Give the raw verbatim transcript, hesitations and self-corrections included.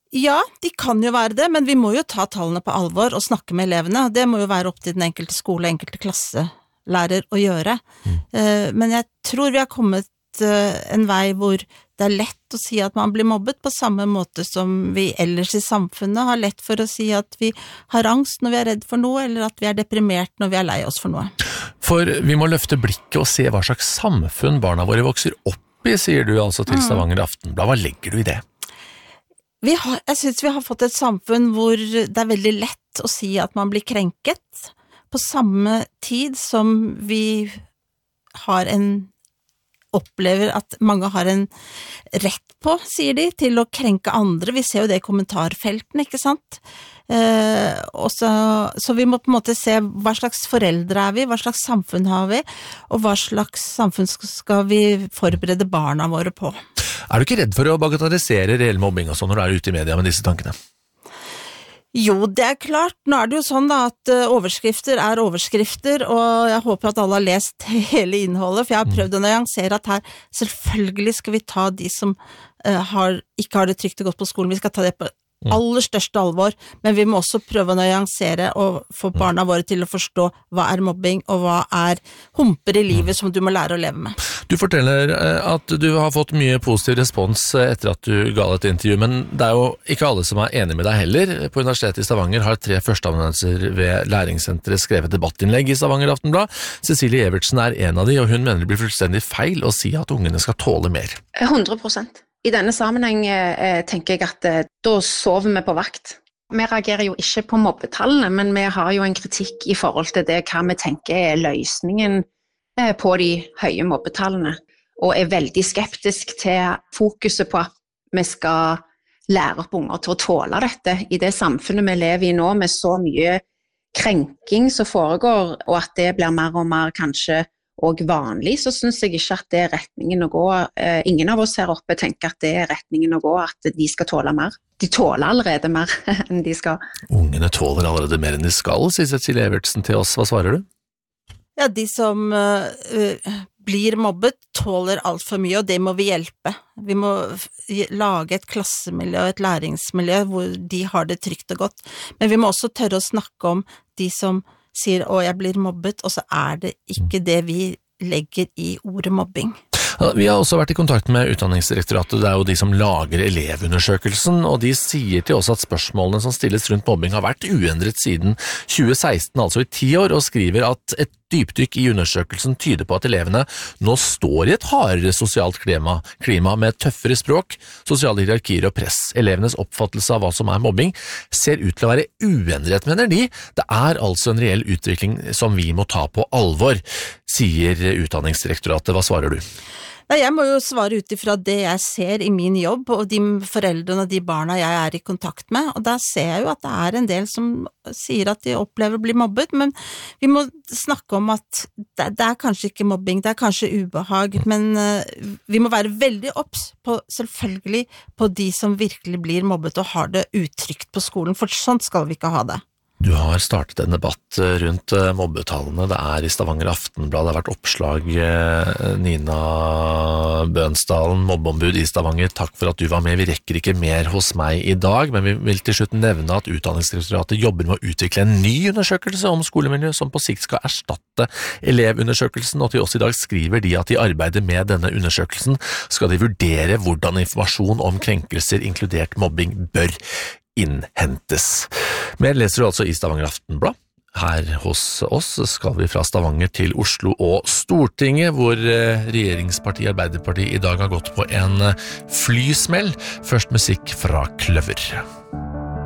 Ja, de kan jo være det, men vi må jo ta tallene på alvor og snakke med elevene. Det må jo være opp til den enkelte skole, enkelte klasselærer å gjøre. Mm. Men jeg tror vi har kommet en vei hvor det er lett å si at man blir mobbet på samme måte som vi ellers i samfunnet har lett for å si at vi har angst når vi er redd for noe, eller at vi er deprimert når vi er lei oss for noe. For vi må løfte blikket og se hva slags samfunn barna våre vokser opp i, sier du altså til Stavanger Aftenblad. Hva legger du i det? Vi har, jeg synes vi har fått et samfunn hvor det er veldig lett å si at man blir krenket, på samme tid som vi har en, opplever at mange har en rett på, sier de, til å krenke andre. Vi ser jo det i kommentarfelten, ikke sant? Eh, og så, så vi må på en måte se hva slags foreldre er vi, hva slags samfunn har vi, og hva slags samfunn skal vi forberede barna våre på. Er du ikke redd for å bagatellisere reell mobbing og sånn når du er ute i media med disse tankene? Jo, det er klart. Nå er det jo sånn da at overskrifter er overskrifter, og jeg håper at alle har lest hele innholdet, for jeg har prøvd å nyansere at her selvfølgelig skal vi ta de som uh, har, ikke har det trygt og godt på skolen, vi skal ta det på aller største alvor, men vi må også prøve å nyansere og få barna våre til å forstå hva er mobbing og hva er humper i livet som du må lære å leve med. Du forteller at du har fått mye positiv respons etter at du ga et intervju, men det er jo ikke alle som er enige med deg heller. På Universitetet i Stavanger har tre førsteamanuenser ved Læringssenteret skrevet debattinnlegg i Stavanger Aftenblad. Cecilie Evertsen er en av de, og hun mener det blir fullstendig feil å si at ungene skal tåle mer. hundre prosent. I denne sammenheng eh, tenker jeg at eh, da sover vi på vakt. Vi reagerer jo ikke på mobbetallene, men vi har jo en kritikk i forhold til det hva vi tenker er løsningen eh, på de høye mobbetallene, og er veldig skeptisk til fokuset på at vi skal lære opp unger til å tåle dette i det samfunnet vi lever i nå, med så mye krenking som foregår, og at det blir mer og mer kanskje og vanlig, så synes jeg ikke at det er retningen å gå. Eh, ingen av oss her oppe tenker at det er retningen å gå, at de skal tåle mer. De tåler allerede mer enn de skal. Ungene tåler allerede mer enn de skal, sier Cecilie Evertsen til oss. Hva svarer du? Ja, de som uh, blir mobbet tåler alt for mye, og det må vi hjelpe. Vi må lage et klassemiljø og et læringsmiljø hvor de har det trygt og godt. Men vi må også tørre å snakke om de som sier, å, jeg blir mobbet, og så er det ikke det vi legger i ordet mobbing. Vi har også vært i kontakt med Utdanningsdirektoratet, det er jo de som lager elevundersøkelsen, og de sier til oss at spørsmålene som stilles rundt mobbing har vært uendret siden tjue seksten, altså i ti år, og skriver at et dypdykk i undersøkelsen tyder på at elevene nå står i et hardere sosialt klima, klima med tøffere språk, sosiale hierarkier og press. Elevenes oppfattelse av hva som er mobbing ser ut til å være uendret, mener de. Det er altså en reell utvikling som vi må ta på alvor, sier Utdanningsdirektoratet. Hva svarer du? Nei, jeg må jo svare ut ifra det jeg ser i min jobb, og de foreldrene og de barna jeg er i kontakt med, og da ser jeg jo at det er en del som sier at de opplever å bli mobbet, men vi må snakke om at det, det er kanskje ikke mobbing, det er kanskje ubehag, men uh, vi må være veldig obs på, selvfølgelig, på de som virkelig blir mobbet og har det utrygt på skolen, for sånn skal vi ikke ha det. Du har startet en debatt rundt mobbetallene. Det er i Stavanger Aftenblad, det har vært oppslag. Nina Bønsdalen, mobbeombud i Stavanger, takk for at du var med. Vi rekker ikke mer hos meg i dag, men vi vil til slutt nevne at Utdanningsdirektoratet jobber med å utvikle en ny undersøkelse om skolemiljø som på sikt skal erstatte elevundersøkelsen, og til oss i dag skriver de at i arbeidet med denne undersøkelsen skal de vurdere hvordan informasjon om krenkelser, inkludert mobbing, bør innhentes. Mer leser du altså i Stavanger Aftenblad. Her hos oss skal vi fra Stavanger til Oslo og Stortinget, hvor regjeringspartiet Arbeiderpartiet i dag har gått på en flysmell. Først musikk fra Kløver.